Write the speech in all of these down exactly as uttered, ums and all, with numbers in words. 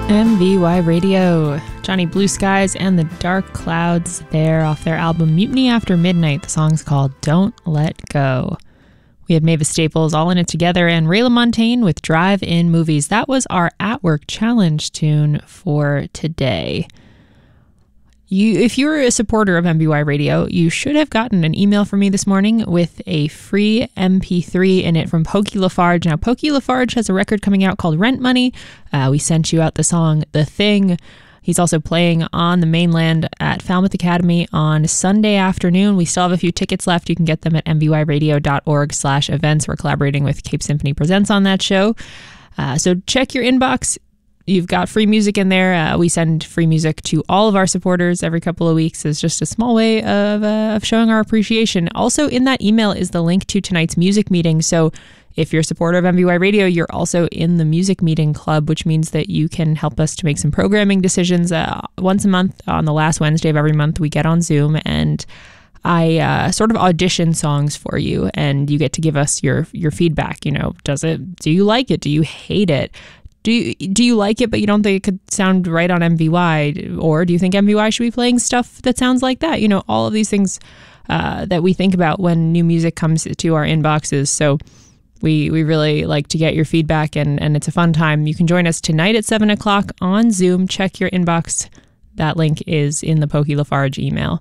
M V Y Radio, Johnny Blue Skies and the Dark Clouds there off their album Mutiny After Midnight. The song's called Don't Let Go. We had Mavis Staples, All in It Together, and Ray LaMontagne with Drive-In Movies. That was our At Work Challenge tune for today. You, if you're a supporter of M V Y Radio, you should have gotten an email from me this morning with a free M P three in it from Pokey LaFarge. Now, Pokey LaFarge has a record coming out called Rent Money. Uh, we sent you out the song The Thing. He's also playing on the mainland at Falmouth Academy on Sunday afternoon. We still have a few tickets left. You can get them at mvyradio.org slash events. We're collaborating with Cape Symphony Presents on that show. Uh, so check your inbox. You've got free music in there. Uh, we send free music to all of our supporters every couple of weeks as just a small way of, uh, of showing our appreciation. Also in that email is the link to tonight's music meeting. So if you're a supporter of M V Y Radio, you're also in the music meeting club, which means that you can help us to make some programming decisions. Uh, once a month, on the last Wednesday of every month, we get on Zoom and I uh, sort of audition songs for you, and you get to give us your your feedback. You know, does it? Do you like it? Do you hate it? Do you, do you like it, but you don't think it could sound right on M V Y? Or do you think M V Y should be playing stuff that sounds like that? You know, all of these things uh, that we think about when new music comes to our inboxes. So we we really like to get your feedback, and, and it's a fun time. You can join us tonight at seven o'clock on Zoom. Check your inbox. That link is in the Pokey LaFarge email.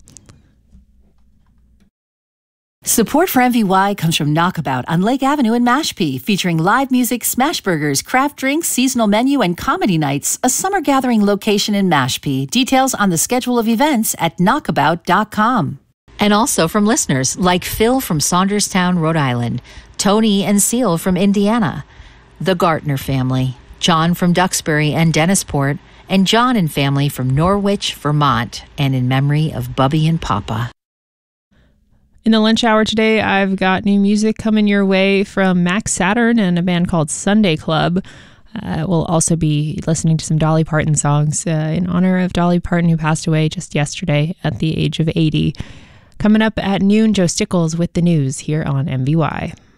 Support for M V Y comes from Knockabout on Lake Avenue in Mashpee, featuring live music, smash burgers, craft drinks, seasonal menu, and comedy nights, a summer gathering location in Mashpee. Details on the schedule of events at knockabout dot com. And also from listeners like Phil from Saunderstown, Rhode Island, Tony and Seal from Indiana, the Gartner family, John from Duxbury and Dennisport, and John and family from Norwich, Vermont, and in memory of Bubby and Papa. In the lunch hour today, I've got new music coming your way from Max Saturn and a band called Sunday Club. Uh, we'll also be listening to some Dolly Parton songs uh, in honor of Dolly Parton, who passed away just yesterday at the age of eighty. Coming up at noon, Joe Stickles with the news here on M V Y.